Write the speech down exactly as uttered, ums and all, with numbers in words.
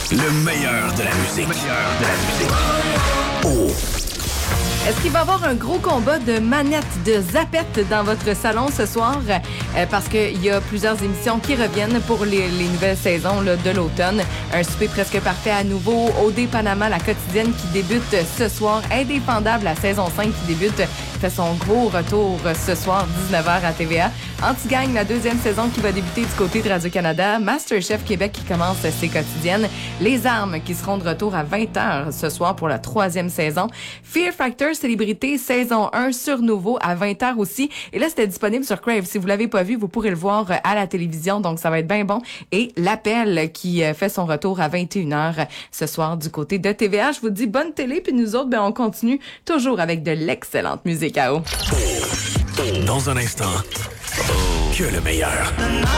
Le meilleur de la musique. Le meilleur de la musique. Oh. Est-ce qu'il va y avoir un gros combat de manettes, de zapettes dans votre salon ce soir? Euh, parce qu'il y a plusieurs émissions qui reviennent pour les, les nouvelles saisons là, de l'automne. Un souper presque parfait à nouveau. O D Panama, la quotidienne qui débute ce soir. Indéfendable, la saison cinq qui débute. Fait son gros retour ce soir, dix-neuf heures à T V A. Anti-Gang, la deuxième saison qui va débuter du côté de Radio-Canada. MasterChef Québec qui commence ses quotidiennes. Les Armes qui seront de retour à vingt heures ce soir pour la troisième saison. Fear Factor Célébrité saison un sur Nouveau à vingt heures aussi. Et là, c'était disponible sur Crave. Si vous l'avez pas vu, vous pourrez le voir à la télévision. Donc, ça va être bien bon. Et L'Appel qui fait son retour à vingt et une heures ce soir du côté de T V A. Je vous dis bonne télé. Puis nous autres, ben, on continue toujours avec de l'excellente musique à eau. Dans un instant, que le meilleur.